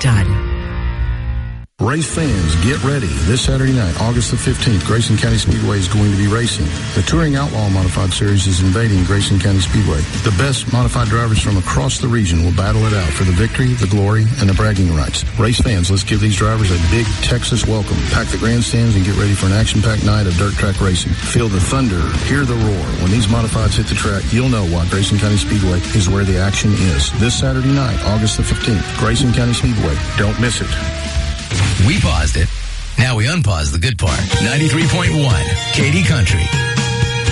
done. Race fans, get ready. This Saturday night, August the 15th, Grayson County Speedway is going to be racing. The Touring Outlaw Modified Series is invading Grayson County Speedway. The best modified drivers from across the region will battle it out for the victory, the glory, and the bragging rights. Race fans, let's give these drivers a big Texas welcome. Pack the grandstands and get ready for an action-packed night of dirt track racing. Feel the thunder, hear the roar. When these modifieds hit the track, you'll know why Grayson County Speedway is where the action is. This Saturday night, August the 15th, Grayson County Speedway. Don't miss it. We paused it. Now we unpause the good part. 93.1 Katy Country.